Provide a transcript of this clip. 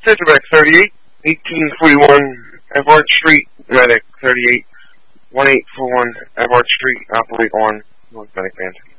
Citroën 38, 1841 Everard Street, Medic 38, 1841 Everard Street, operate on North Medic Band.